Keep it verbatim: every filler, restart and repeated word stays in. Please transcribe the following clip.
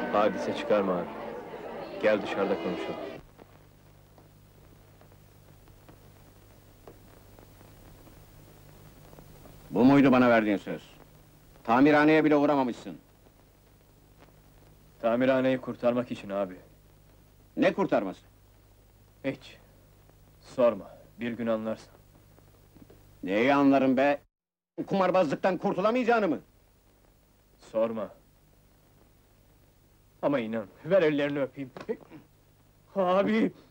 Hadise çıkarma abi. Gel dışarıda konuşalım. Bu muydu bana verdiğin söz? Tamirhaneye bile uğramamışsın. Tamirhaneyi kurtarmak için abi. Ne kurtarması? Hiç. Sorma, bir gün anlarsın. Neyi anlarım be? Kumarbazlıktan kurtulamayacağını mı? Sorma. Ama inan, ver ellerini öpeyim. Abi!